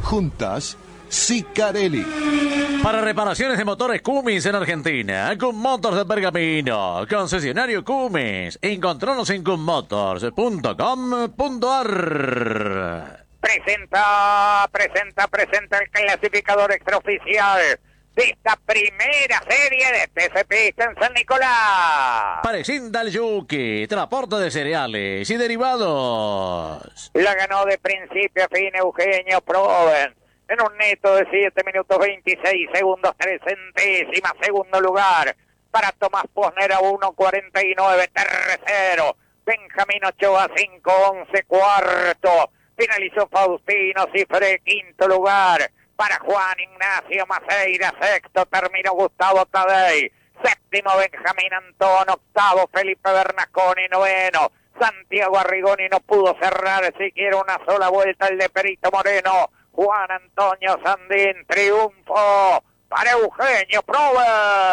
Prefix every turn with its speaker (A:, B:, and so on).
A: Juntas, Sicarelli.
B: Para reparaciones de motores Cummins en Argentina, Cummotors de Pergamino, concesionario Cummins. Encontranos en cummotors.com.ar.
C: Presenta el clasificador extraoficial de esta primera serie de TC Pista en San Nicolás.
B: Presenta el Yuki, transporte de cereales y derivados.
C: La ganó de principio a fin Eugenio Proven en un neto de 7 minutos 26 segundos 3 centésimas. Segundo lugar para Tomás Posnera, 1:49. Tercero Benjamín Ochoa, 5:11. Cuarto finalizó Faustino Cifre. Quinto lugar para Juan Ignacio Maceira. Sexto terminó Gustavo Tadei. Séptimo Benjamín Antón. Octavo Felipe Bernasconi. Noveno Santiago Arrigoni. No pudo cerrar siquiera una sola vuelta el de Perito Moreno. Juan Antonio Sandín. Triunfo para Eugenio Proven.